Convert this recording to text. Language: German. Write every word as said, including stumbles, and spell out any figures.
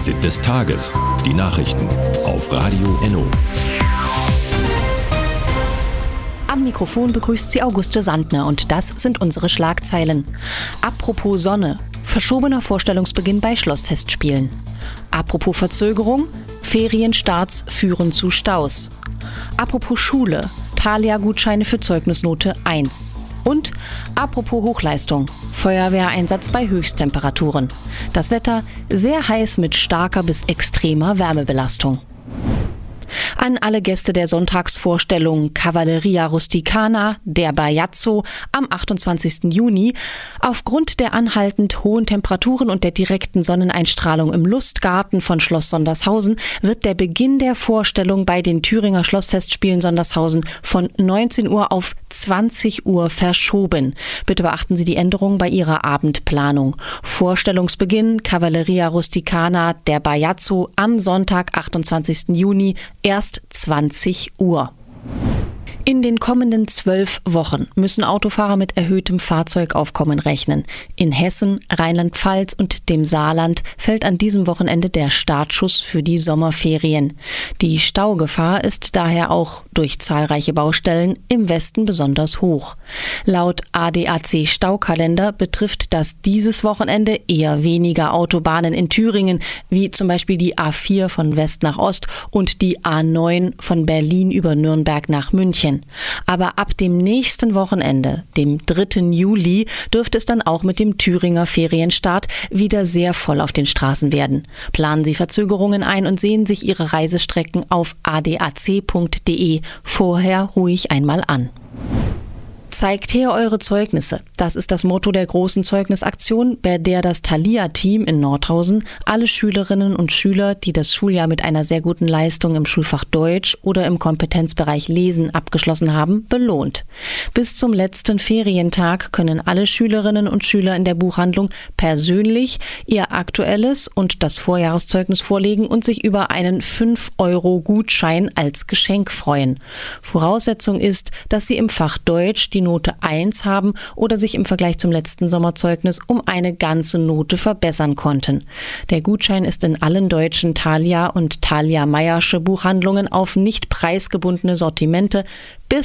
Fazit des Tages. Die Nachrichten auf Radio Enno. Am Mikrofon begrüßt sie Auguste Sandner und das sind unsere Schlagzeilen. Apropos Sonne. Verschobener Vorstellungsbeginn bei Schlossfestspielen. Apropos Verzögerung. Ferienstarts führen zu Staus. Apropos Schule. Thalia-Gutscheine für Zeugnisnote eins. Und apropos Hochleistung, Feuerwehreinsatz bei Höchsttemperaturen. Das Wetter sehr heiß mit starker bis extremer Wärmebelastung. An alle Gäste der Sonntagsvorstellung Cavalleria Rusticana, der Bajazzo, am achtundzwanzigsten Juni. Aufgrund der anhaltend hohen Temperaturen und der direkten Sonneneinstrahlung im Lustgarten von Schloss Sondershausen wird der Beginn der Vorstellung bei den Thüringer Schlossfestspielen Sondershausen von neunzehn Uhr auf zwanzig Uhr verschoben. Bitte beachten Sie die Änderung bei Ihrer Abendplanung. Vorstellungsbeginn Cavalleria Rusticana, der Bajazzo am Sonntag, achtundzwanzigsten Juni, erst zwanzig Uhr. In den kommenden zwölf Wochen müssen Autofahrer mit erhöhtem Fahrzeugaufkommen rechnen. In Hessen, Rheinland-Pfalz und dem Saarland fällt an diesem Wochenende der Startschuss für die Sommerferien. Die Staugefahr ist daher auch durch zahlreiche Baustellen im Westen besonders hoch. Laut A D A C-Staukalender betrifft das dieses Wochenende eher weniger Autobahnen in Thüringen, wie zum Beispiel die A vier von West nach Ost und die A neun von Berlin über Nürnberg nach München. Aber ab dem nächsten Wochenende, dem dritten Juli, dürfte es dann auch mit dem Thüringer Ferienstart wieder sehr voll auf den Straßen werden. Planen Sie Verzögerungen ein und sehen sich Ihre Reisestrecken auf a d a c punkt d e vorher ruhig einmal an. Zeigt her eure Zeugnisse. Das ist das Motto der großen Zeugnisaktion, bei der das Thalia-Team in Nordhausen alle Schülerinnen und Schüler, die das Schuljahr mit einer sehr guten Leistung im Schulfach Deutsch oder im Kompetenzbereich Lesen abgeschlossen haben, belohnt. Bis zum letzten Ferientag können alle Schülerinnen und Schüler in der Buchhandlung persönlich ihr aktuelles und das Vorjahreszeugnis vorlegen und sich über einen fünf Euro Gutschein als Geschenk freuen. Voraussetzung ist, dass sie im Fach Deutsch die Note eins haben oder sich im Vergleich zum letzten Sommerzeugnis um eine ganze Note verbessern konnten. Der Gutschein ist in allen deutschen Thalia- und Thalia-Meyersche Buchhandlungen auf nicht preisgebundene Sortimente bis